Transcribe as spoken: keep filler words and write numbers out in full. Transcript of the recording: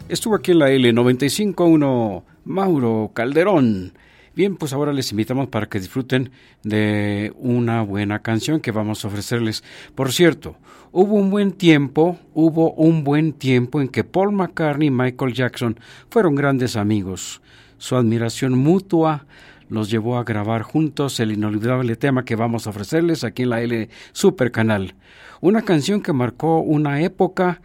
Estuvo aquí en la L noventa y cinco punto uno Mauro Calderón. Bien, pues ahora les invitamos para que disfruten de una buena canción que vamos a ofrecerles. Por cierto, hubo un buen tiempo, hubo un buen tiempo en que Paul McCartney y Michael Jackson fueron grandes amigos. Su admiración mutua los llevó a grabar juntos el inolvidable tema que vamos a ofrecerles aquí en la L Super Canal. Una canción que marcó una época